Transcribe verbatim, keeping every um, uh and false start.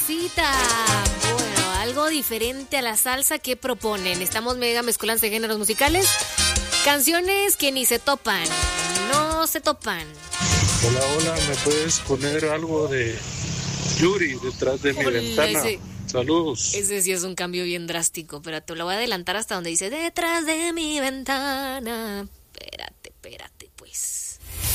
Cita. Bueno, algo diferente a la salsa que proponen. Estamos mega mezcolantes de géneros musicales. Canciones que ni se topan. No se topan. Hola, hola, ¿me puedes poner algo de Yuri detrás de mi Hola, ventana? ese, Saludos. ese sí es un cambio bien drástico, pero te lo voy a adelantar hasta donde dice detrás de mi ventana. Espérate, espérate, pues.